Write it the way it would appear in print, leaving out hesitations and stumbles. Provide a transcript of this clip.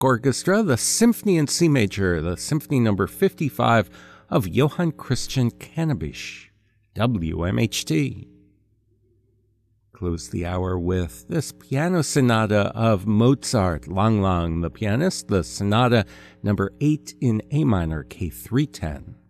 Orchestra, the Symphony in C Major, the Symphony number 55 of Johann Christian Cannabis, WMHT. Close the hour with this piano sonata of Mozart, Lang Lang, the pianist, the sonata number 8 in A minor, K310.